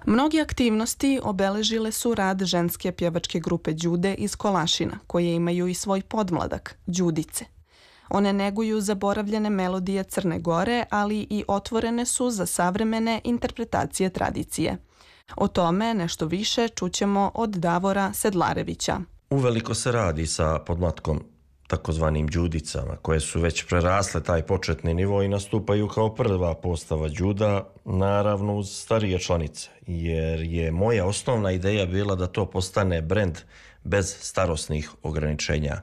Mnogi aktivnosti obeležile su rad ženske pjevačke grupe Đude iz Kolašina, koje imaju i svoj podmladak, Đudice. One neguju zaboravljene melodije Crne Gore, ali i otvorene su za savremene interpretacije tradicije. O tome nešto više čućemo od Davora Sedlarevića. Uveliko se radi sa podmlatkom takozvanim Đudicama, koje su već prerasle taj početni nivo i nastupaju kao prva postava Đuda, naravno uz starije članice, jer je moja osnovna ideja bila da to postane brend bez starosnih ograničenja.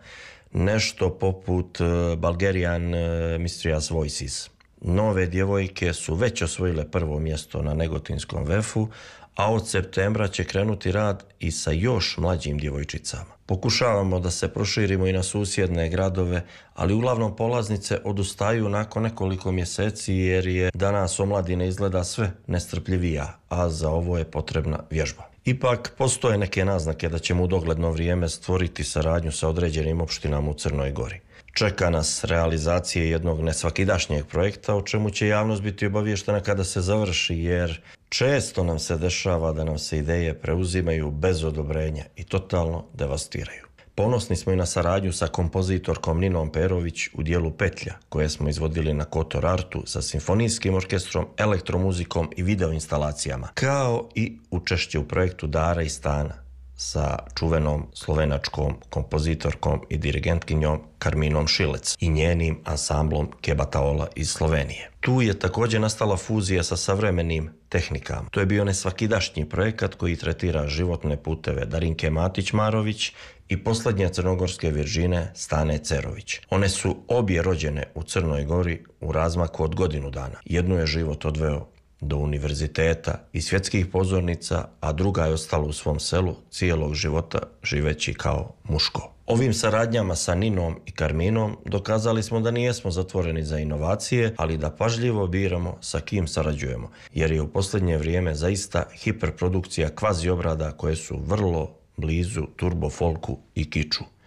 Nešto poput Bulgarian Mysterious Voices. Nove djevojke su već osvojile prvo mjesto na Negotinskom VEF-u, a od septembra će krenuti rad i sa još mlađim djevojčicama. Pokušavamo da se proširimo i na susjedne gradove, ali uglavnom polaznice odustaju nakon nekoliko mjeseci jer je danas omladina izgleda sve nestrpljivija, a za ovo je potrebna vježba. Ipak postoje neke naznake da ćemo u dogledno vrijeme stvoriti saradnju sa određenim opštinama u Crnoj Gori. Čeka nas realizacija jednog nesvakidašnjeg projekta, o čemu će javnost biti obaviještena kada se završi, jer često nam se dešava da nam se ideje preuzimaju bez odobrenja i totalno devastiraju. Ponosni smo i na saradnju sa kompozitorkom Ninom Perović u dijelu Petlja, koje smo izvodili na Kotor Artu sa simfonijskim orkestrom, elektromuzikom i videoinstalacijama, kao i učešće u projektu Dara i Stana sa čuvenom slovenačkom kompozitorkom i dirigentkinjom Karminom Šilec i njenim ansamblom Kebataola iz Slovenije. Tu je također nastala fuzija sa savremenim tehnikama. To je bio nesvakidašnji projekat koji tretira životne puteve Darinke Matić-Marović i posljednje crnogorske viržine Stane Cerović. One su obje rođene u Crnoj Gori u razmaku od godinu dana. Jednu je život odveo do univerziteta i svjetskih pozornica, a druga je ostala u svom selu cijelog života živeći kao muško. Ovim saradnjama sa Ninom i Karminom dokazali smo da nijesmo zatvoreni za inovacije, ali da pažljivo biramo sa kim sarađujemo, jer je u posljednje vrijeme zaista hiperprodukcija kvazi obrada koje su vrlo blizu turbo folku i kiču.